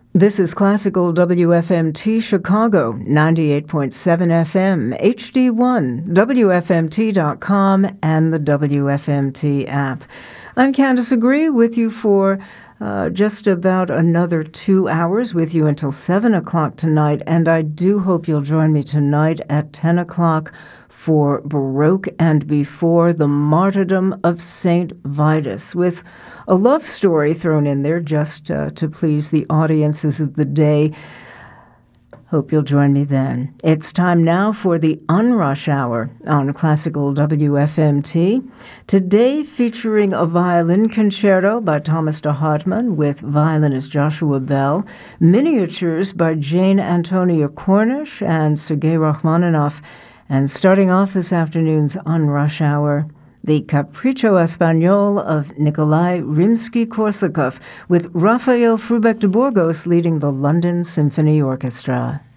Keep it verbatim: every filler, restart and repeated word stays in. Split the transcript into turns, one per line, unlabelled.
This is Classical W F M T Chicago, ninety-eight point seven F M, H D one, W F M T dot com, and the W F M T app. I'm Candace Agree with you for uh, just about another two hours, with you until seven o'clock tonight, and I do hope you'll join me tonight at ten o'clock for Baroque and Before, the Martyrdom of Saint Vitus, with a love story thrown in there just uh, to please the audiences of the day. Hope you'll join me then. It's time now for the Unrush Hour on Classical W F M T. Today featuring a violin concerto by Thomas de Hartmann with violinist Joshua Bell, miniatures by Jane Antonia Cornish and Sergei Rachmaninoff, and starting off this afternoon's Unrush Hour, the Capriccio Espagnol of Nikolai Rimsky-Korsakov, with Rafael Frubeck de Burgos leading the London Symphony Orchestra.